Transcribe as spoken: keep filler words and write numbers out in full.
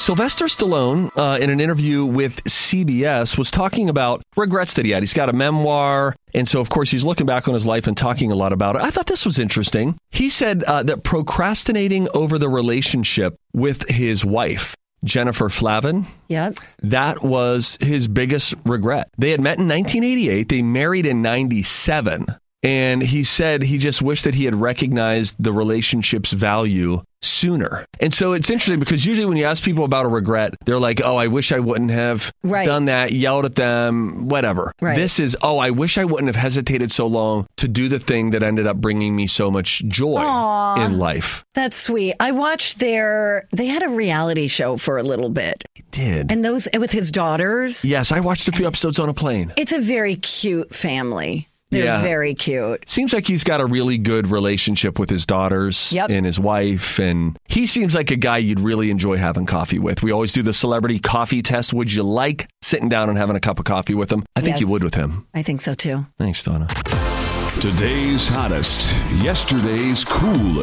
Sylvester Stallone, uh, in an interview with C B S, was talking about regrets that he had. He's got a memoir, and so, of course, he's looking back on his life and talking a lot about it. I thought this was interesting. He said uh, that procrastinating over the relationship with his wife, Jennifer Flavin, Yep. that was his biggest regret. They had met in nineteen eighty-eight. They married in ninety-seven. And he said he just wished that he had recognized the relationship's value sooner. And so it's interesting because usually when you ask people about a regret, they're like, oh, I wish I wouldn't have right. done that, yelled at them, whatever. Right. This is, oh, I wish I wouldn't have hesitated so long to do the thing that ended up bringing me so much joy Aww. in life. That's sweet. I watched their, they had a reality show for a little bit. He did. And those, with his daughters. Yes, I watched a few episodes on a plane. It's a very cute family. They're yeah. very cute. Seems like he's got a really good relationship with his daughters yep. and his wife. And he seems like a guy you'd really enjoy having coffee with. We always do the celebrity coffee test. Would you like sitting down and having a cup of coffee with him? I think yes. you would with him. I think so, too. Thanks, Donna. Today's hottest, yesterday's coolest.